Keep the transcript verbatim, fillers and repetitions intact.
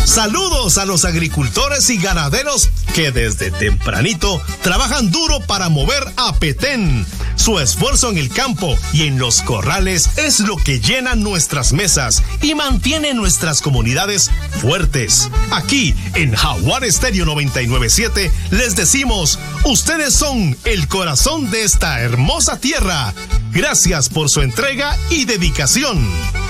Saludos a los agricultores y ganaderos que desde tempranito trabajan duro para mover a Petén. Su esfuerzo en el campo y en los corrales es lo que llena nuestras mesas y mantiene nuestras comunidades fuertes. Aquí en Jaguar Estéreo noventa y nueve punto siete les decimos, ustedes son el corazón de esta hermosa tierra. Gracias por su entrega y dedicación.